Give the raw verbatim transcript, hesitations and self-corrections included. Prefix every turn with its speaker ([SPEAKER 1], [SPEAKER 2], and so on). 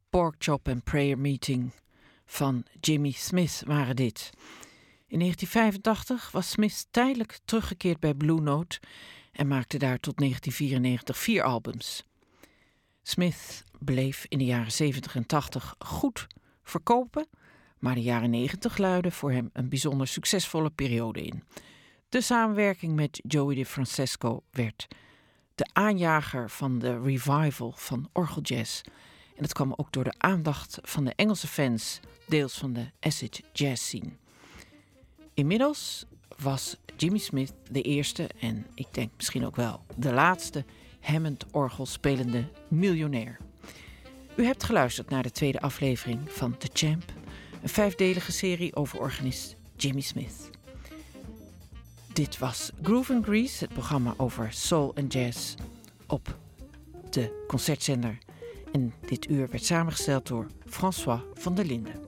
[SPEAKER 1] Pork Chop and Prayer Meeting van Jimmy Smith waren dit. In negentien vijfentachtig was Smith tijdelijk teruggekeerd bij Blue Note en maakte daar tot negentien vierennegentig vier albums. Smith bleef in de jaren zeventig en tachtig goed verkopen, maar de jaren negentig luidden voor hem een bijzonder succesvolle periode in. De samenwerking met Joey DeFrancesco werd de aanjager van de revival van orgeljazz. En dat kwam ook door de aandacht van de Engelse fans, deels van de acid jazz scene. Inmiddels was Jimmy Smith de eerste en ik denk misschien ook wel de laatste Hammond-orgel spelende miljonair. U hebt geluisterd naar de tweede aflevering van The Champ, een vijfdelige serie over organist Jimmy Smith. Dit was Groove and Grease, het programma over soul en jazz op de concertzender. En dit uur werd samengesteld door François van der Linden.